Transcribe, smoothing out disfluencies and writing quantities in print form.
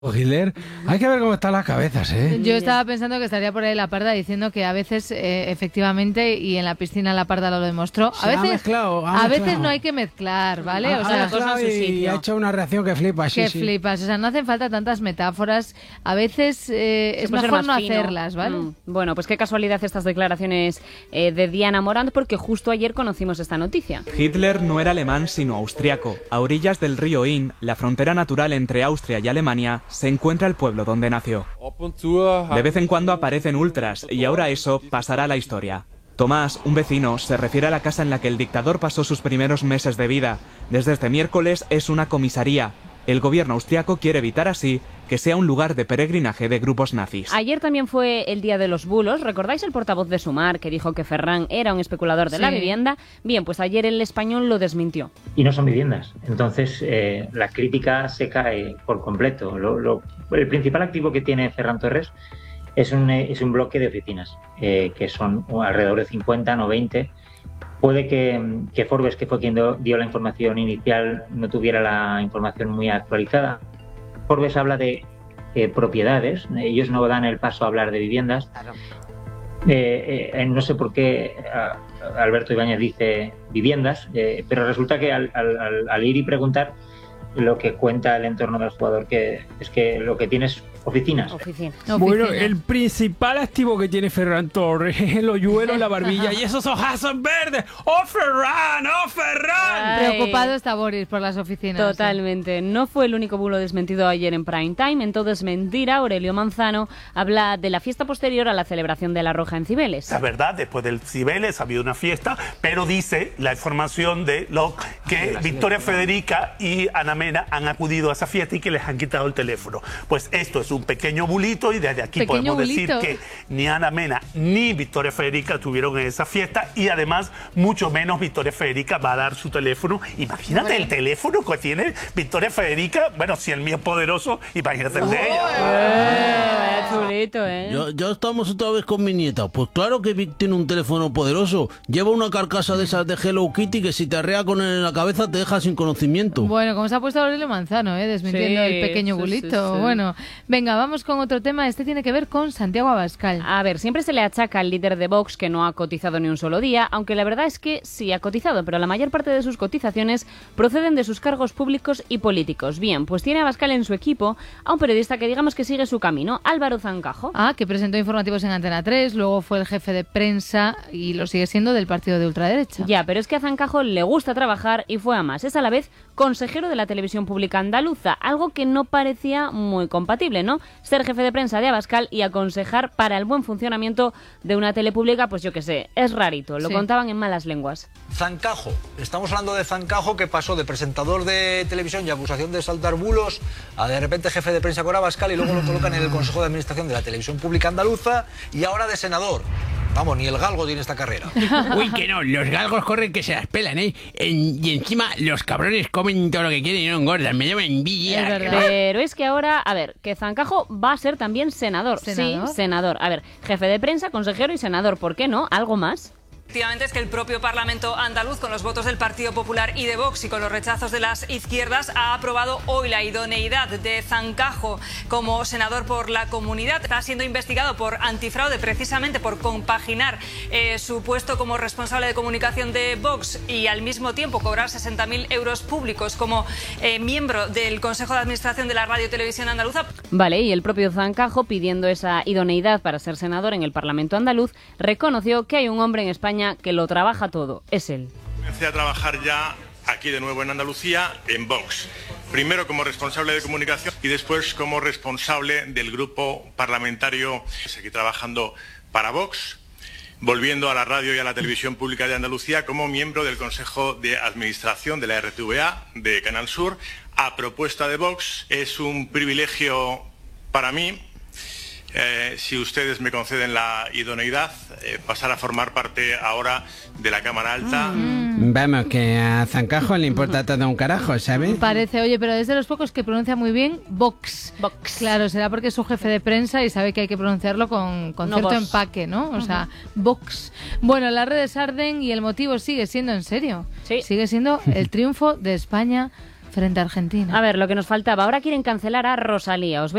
Hitler, hay que ver cómo están las cabezas, ¿eh? Yo estaba pensando que estaría por ahí la Parda diciendo que a veces, efectivamente, y en la piscina la Parda lo demostró, a veces no hay que mezclar, ¿vale? O sea, y ha hecho una reacción que flipas, sí. Flipas, o sea, no hacen falta tantas metáforas, a veces es mejor no hacerlas, ¿vale? Bueno, pues qué casualidad estas declaraciones de Diana Morant, porque justo ayer conocimos esta noticia. Hitler no era alemán sino austriaco. A orillas del río Inn, la frontera natural entre Austria y Alemania, se encuentra el pueblo donde nació. De vez en cuando aparecen ultras y ahora eso pasará a la historia. Tomás, un vecino, se refiere a la casa en la que el dictador pasó sus primeros meses de vida. Desde este miércoles es una comisaría. El gobierno austriaco quiere evitar así que sea un lugar de peregrinaje de grupos nazis. Ayer también fue el día de los bulos. ¿Recordáis el portavoz de Sumar que dijo que Ferran era un especulador de la vivienda? Bien, pues ayer el Español lo desmintió. Y no son viviendas. Entonces la crítica se cae por completo. El principal activo que tiene Ferran Torres es un bloque de oficinas, que son alrededor de 50, no 20. Puede que Forbes, que fue quien dio la información inicial, no tuviera la información muy actualizada. Forbes habla de propiedades, ellos no dan el paso a hablar de viviendas. Claro. No sé por qué Alberto Ibáñez dice viviendas, pero resulta que al ir y preguntar, lo que cuenta el entorno del jugador que es que lo que tiene es oficinas. Bueno, el principal activo que tiene Ferran Torres es el hoyuelo en la barbilla y esos ojazos verdes. ¡Oh, Ferran! ¡Oh, Ferran! Preocupado está Boris por las oficinas. Totalmente. No fue el único bulo desmentido ayer en Prime Time. En Todo es mentira, Aurelio Manzano habla de la fiesta posterior a la celebración de la Roja en Cibeles. La verdad, después del Cibeles ha habido una fiesta, pero dice la información de que Victoria Federica y Ana Mena han acudido a esa fiesta y que les han quitado el teléfono. Pues esto es un pequeño bulito y desde aquí podemos decir que ni Ana Mena ni Victoria Federica estuvieron en esa fiesta y además mucho menos Victoria Federica va a dar su teléfono. Imagínate el teléfono que tiene Victoria Federica. Bueno, si el mío es poderoso, imagínate el de ella. Vaya chulito, ¿eh? Ya estamos otra vez con mi nieta. Pues claro que Vic tiene un teléfono poderoso. Lleva una carcasa de esas de Hello Kitty que si te arrea con él en la cabeza te deja sin conocimiento. Bueno, como se ha puesto Aurelio Manzano, desmintiendo el pequeño bulito. Sí. Bueno, venga, vamos con otro tema. Este tiene que ver con Santiago Abascal. A ver, siempre se le achaca al líder de Vox que no ha cotizado ni un solo día, aunque la verdad es que sí ha cotizado, pero la mayor parte de sus cotizaciones proceden de sus cargos públicos y políticos. Bien, pues tiene Abascal en su equipo a un periodista que digamos que sigue su camino, Álvaro Zancajo. Que presentó informativos en Antena 3, luego fue el jefe de prensa y lo sigue siendo del partido de ultraderecha. Ya, pero es que a Zancajo le gusta trabajar y fue a más. Es a la vez consejero de la televisión pública andaluza, algo que no parecía muy compatible, ¿no? Ser jefe de prensa de Abascal y aconsejar para el buen funcionamiento de una tele pública, pues yo qué sé, es rarito, lo contaban en malas lenguas. Zancajo, estamos hablando de Zancajo que pasó de presentador de televisión y acusación de saltar bulos a de repente jefe de prensa con Abascal y luego lo colocan en el Consejo de Administración de la Televisión Pública Andaluza y ahora de senador. Vamos, ni el galgo tiene esta carrera. Uy, que no, los galgos corren que se las pelan, ¿eh? Y encima los cabrones comen todo lo que quieren y no engordan, me llama envidia. Pero es que ahora, a ver, que Zancajo va a ser también senador. Sí, senador. A ver, jefe de prensa, consejero y senador, ¿por qué no? ¿Algo más? Efectivamente, es que el propio Parlamento andaluz, con los votos del Partido Popular y de Vox y con los rechazos de las izquierdas, ha aprobado hoy la idoneidad de Zancajo como senador por la comunidad. Está siendo investigado por antifraude, precisamente por compaginar su puesto como responsable de comunicación de Vox y al mismo tiempo cobrar 60.000 euros públicos como miembro del Consejo de Administración de la Radio y Televisión Andaluza. Vale, y el propio Zancajo, pidiendo esa idoneidad para ser senador en el Parlamento andaluz, reconoció que hay un hombre en España que lo trabaja todo, es él. Comencé a trabajar ya aquí de nuevo en Andalucía, en Vox. Primero como responsable de comunicación y después como responsable del grupo parlamentario. Seguí trabajando para Vox, volviendo a la radio y a la televisión pública de Andalucía como miembro del Consejo de Administración de la RTVA de Canal Sur. A propuesta de Vox, es un privilegio para mí, si ustedes me conceden la idoneidad, pasar a formar parte ahora de la Cámara Alta. Vamos, que a Zancajo le importa todo un carajo, ¿sabes? Parece, oye, pero es de los pocos que pronuncia muy bien Vox. Claro, será porque es su jefe de prensa y sabe que hay que pronunciarlo con cierto empaque, ¿no? O sea, Vox. Bueno, las redes arden y el motivo sigue siendo en serio. Sí. Sigue siendo el triunfo de España frente a Argentina. A ver, lo que nos faltaba. Ahora quieren cancelar a Rosalía. Os voy